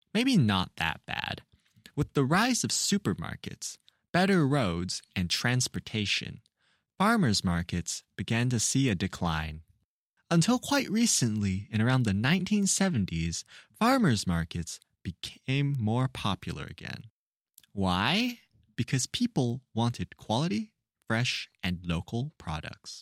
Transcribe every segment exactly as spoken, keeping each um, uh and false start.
maybe not that bad. With the rise of supermarkets, better roads, and transportation, farmers' markets began to see a decline. Until quite recently, in around the nineteen seventies, farmers' markets became more popular again. Why? Because people wanted quality, fresh, and local products.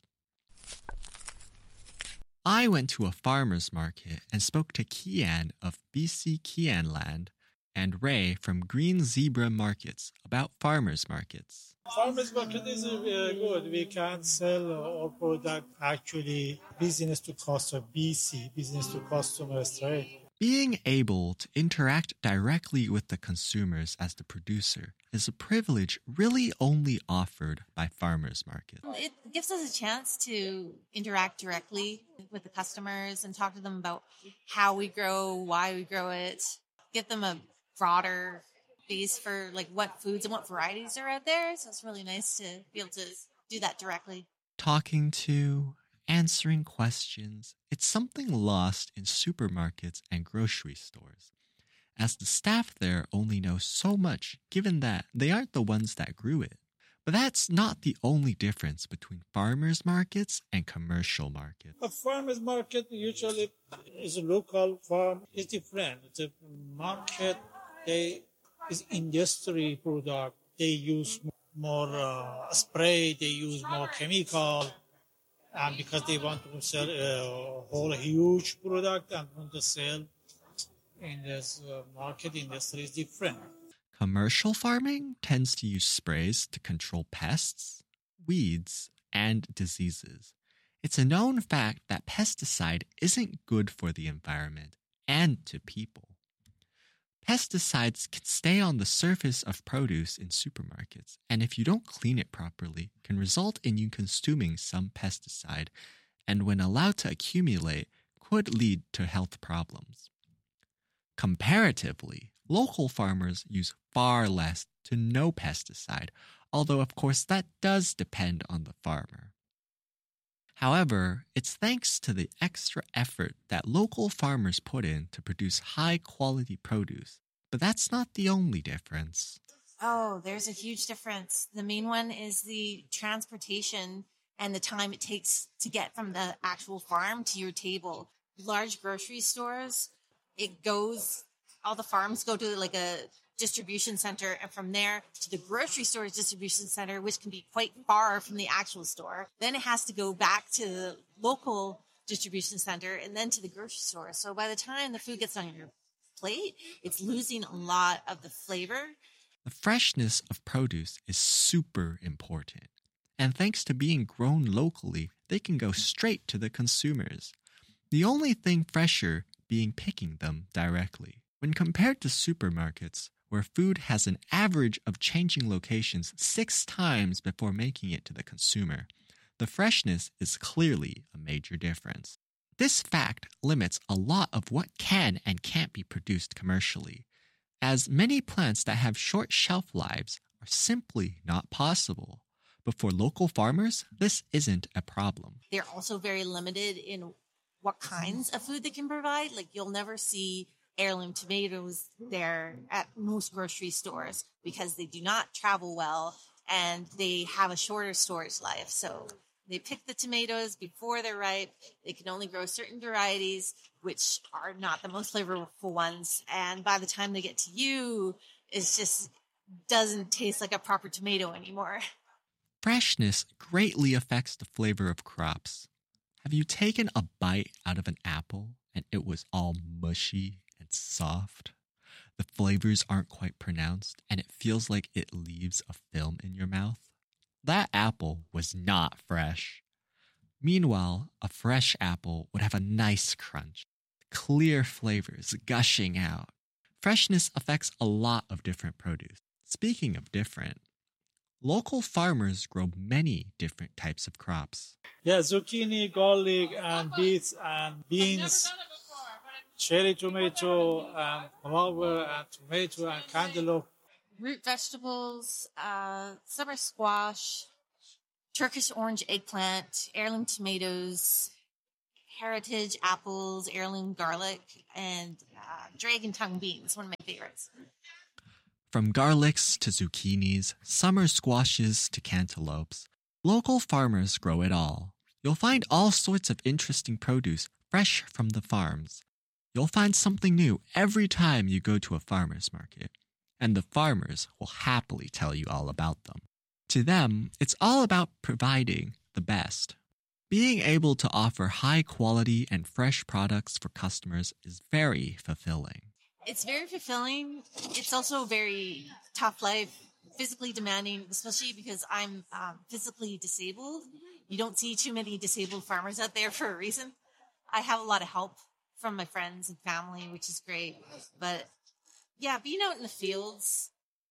I went to a farmer's market and spoke to Kian of B C Kianland and Ray from Green Zebra Markets about farmers markets. Farmers market is uh, good. We can sell our product actually business to customer, B C, business to customer straight. Being able to interact directly with the consumers as the producer is a privilege really only offered by farmers markets. It gives us a chance to interact directly with the customers and talk to them about how we grow, why we grow it, give them a broader base for like what foods and what varieties are out there. So it's really nice to be able to do that directly. Talking to, answering questions, it's something lost in supermarkets and grocery stores, as the staff there only know so much given that they aren't the ones that grew it. But that's not the only difference between farmers markets and commercial markets. A farmers market usually is a local farm. It's different. The market, they is industry product. They use more uh, spray, they use more chemical, and because they want to sell a whole huge product and want to sell in this uh, market industry is different. Commercial farming tends to use sprays to control pests, weeds, and diseases. It's a known fact that pesticide isn't good for the environment and to people. Pesticides can stay on the surface of produce in supermarkets, and if you don't clean it properly, can result in you consuming some pesticide, and when allowed to accumulate, could lead to health problems. Comparatively, local farmers use far less to no pesticide, although of course that does depend on the farmer. However, it's thanks to the extra effort that local farmers put in to produce high-quality produce. But that's not the only difference. Oh, there's a huge difference. The main one is the transportation and the time it takes to get from the actual farm to your table. Large grocery stores, it goes, all the farms go to like a distribution center, and from there to the grocery store's distribution center, which can be quite far from the actual store. Then it has to go back to the local distribution center and then to the grocery store. So by the time the food gets on your plate, it's losing a lot of the flavor. The freshness of produce is super important. And thanks to being grown locally, they can go straight to the consumers. The only thing fresher being picking them directly. When compared to supermarkets, where food has an average of changing locations six times before making it to the consumer, the freshness is clearly a major difference. This fact limits a lot of what can and can't be produced commercially, as many plants that have short shelf lives are simply not possible. But for local farmers, this isn't a problem. They're also very limited in what kinds of food they can provide. Like you'll never see heirloom tomatoes there at most grocery stores because they do not travel well and they have a shorter storage life. So they pick the tomatoes before they're ripe. They can only grow certain varieties, which are not the most flavorful ones. And by the time they get to you, it just doesn't taste like a proper tomato anymore. Freshness greatly affects the flavor of crops. Have you taken a bite out of an apple and it was all mushy and soft? The flavors aren't quite pronounced and it feels like it leaves a film in your mouth? That apple was not fresh. Meanwhile, a fresh apple would have a nice crunch, clear flavors gushing out. Freshness affects a lot of different produce. Speaking of different, local farmers grow many different types of crops. Yeah, zucchini, garlic, and beets, and beans, cherry tomato, and flower, and tomato, and cantaloupe. Root vegetables, uh, summer squash, Turkish orange eggplant, heirloom tomatoes, heritage apples, heirloom garlic, and uh, dragon tongue beans, one of my favorites. From garlics to zucchinis, summer squashes to cantaloupes, local farmers grow it all. You'll find all sorts of interesting produce fresh from the farms. You'll find something new every time you go to a farmer's market, and the farmers will happily tell you all about them. To them, it's all about providing the best. Being able to offer high quality and fresh products for customers is very fulfilling. It's very fulfilling. It's also very tough life, physically demanding, especially because I'm um, physically disabled. You don't see too many disabled farmers out there for a reason. I have a lot of help from my friends and family, which is great. But yeah, being out in the fields,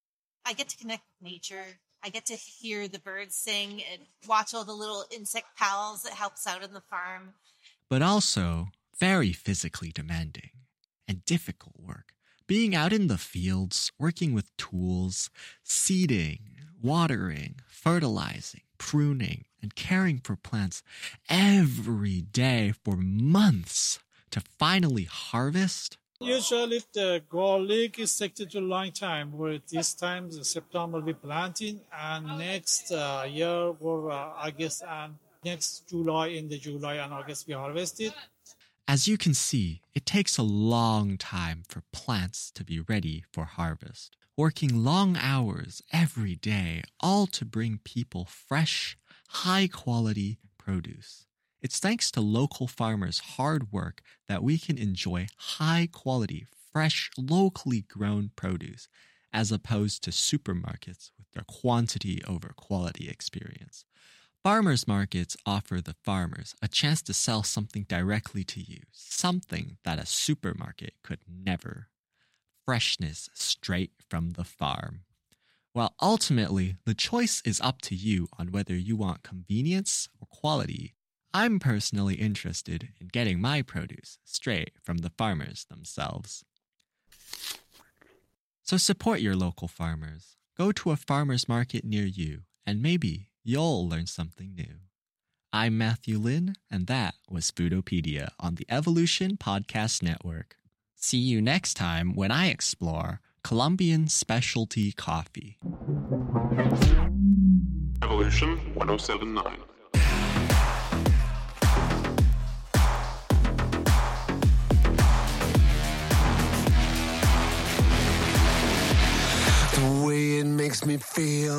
I get to connect with nature. I get to hear the birds sing and watch all the little insect pals that helps out on the farm. But also very physically demanding and difficult work. Being out in the fields, working with tools, seeding, watering, fertilizing, pruning, and caring for plants every day for months to finally harvest. Usually the garlic is taken to a long time, where this time the September we planting, and next uh, year or uh, August and next July in the July and August we harvest it. As you can see, it takes a long time for plants to be ready for harvest, working long hours every day, all to bring people fresh, high-quality produce. It's thanks to local farmers' hard work that we can enjoy high-quality, fresh, locally grown produce, as opposed to supermarkets with their quantity over quality experience. Farmers markets offer the farmers a chance to sell something directly to you, something that a supermarket could never. Freshness straight from the farm. While ultimately, the choice is up to you on whether you want convenience or quality. I'm personally interested in getting my produce straight from the farmers themselves. So support your local farmers. Go to a farmer's market near you, and maybe you'll learn something new. I'm Matthew Lin, and that was Foodopedia on the Evolution Podcast Network. See you next time when I explore Colombian specialty coffee. Evolution ten seventy-nine. The way it makes me feel.